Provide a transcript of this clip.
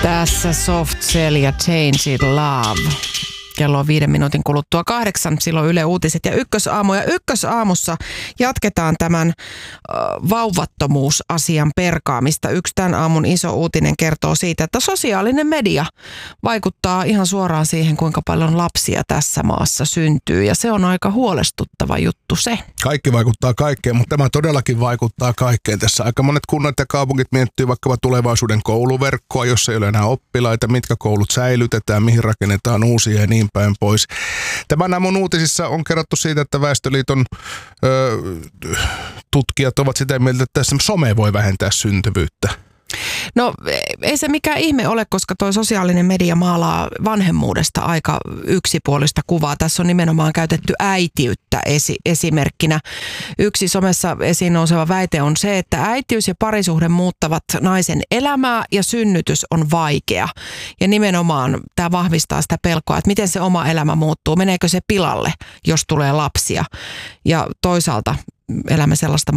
Tässä Soft Cell ja Change It Love. Kello on 5 minuutin kuluttua 8, silloin Yle Uutiset ja Ykkösaamu. Ja Ykkösaamussa jatketaan tämän vauvattomuusasian perkaamista. Yksi tämän aamun iso uutinen kertoo siitä, että sosiaalinen media vaikuttaa ihan suoraan siihen, kuinka paljon lapsia tässä maassa syntyy. Ja se on aika huolestuttava juttu se. Kaikki vaikuttaa kaikkeen, mutta tämä todellakin vaikuttaa kaikkeen. Tässä aika monet kunnat ja kaupungit miettii vaikka tulevaisuuden kouluverkkoa, jossa ei ole enää oppilaita, mitkä koulut säilytetään, mihin rakennetaan uusia ja niin päin pois. Tämän aamun uutisissa on kerrottu siitä, että Väestöliiton tutkijat ovat sitä mieltä, että some voi vähentää syntyvyyttä. No ei se mikään ihme ole, koska toi sosiaalinen media maalaa vanhemmuudesta aika yksipuolista kuvaa. Tässä on nimenomaan käytetty äitiyttä esimerkkinä. Yksi somessa esiin nouseva väite on se, että äitiys ja parisuhde muuttavat naisen elämää ja synnytys on vaikea. Ja nimenomaan tämä vahvistaa sitä pelkoa, että miten se oma elämä muuttuu, meneekö se pilalle, jos tulee lapsia. Ja toisaalta elämme sellaista